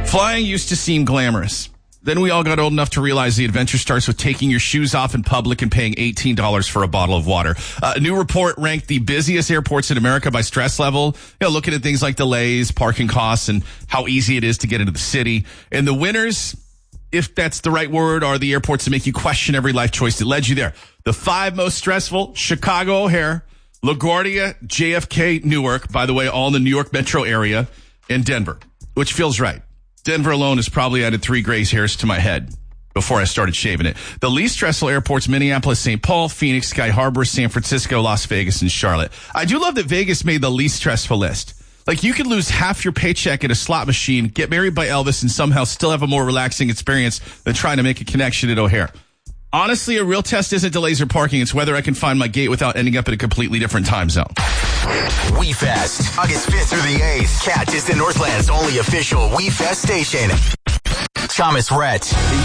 Flying used to seem glamorous. Then we all got old enough to realize the adventure starts with taking your shoes off in public and paying $18 for a bottle of water. A new report ranked the busiest airports in America by stress level, looking at things like delays, parking costs, and how easy it is to get into the city. And the winners, if that's the right word, are the airports that make you question every life choice that led you there. The 5 most stressful: Chicago O'Hare, LaGuardia, JFK, Newark, by the way, all in the New York metro area, and Denver, which feels right. Denver alone has probably added 3 gray hairs to my head before I started shaving it. The least stressful airports: Minneapolis, St. Paul, Phoenix, Sky Harbor, San Francisco, Las Vegas, and Charlotte. I do love that Vegas made the least stressful list. Like, you could lose half your paycheck at a slot machine, get married by Elvis, and somehow still have a more relaxing experience than trying to make a connection at O'Hare. Honestly, a real test isn't delays or parking. It's whether I can find my gate without ending up in a completely different time zone. WeFest, August 5th through the 8th. Catch is the Northland's only official WeFest station. Thomas Rhett.